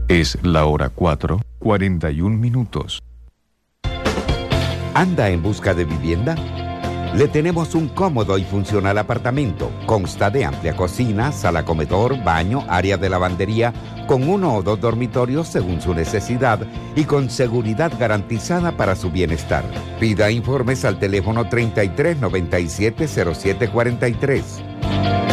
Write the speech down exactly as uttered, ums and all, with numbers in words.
Es la hora cuatro, cuarenta y un minutos. ¿Anda en busca de vivienda? Le tenemos un cómodo y funcional apartamento. Consta de amplia cocina, sala comedor, baño, área de lavandería, con uno o dos dormitorios según su necesidad y con seguridad garantizada para su bienestar. Pida informes al teléfono treinta y tres noventa y siete cero siete cuarenta y tres.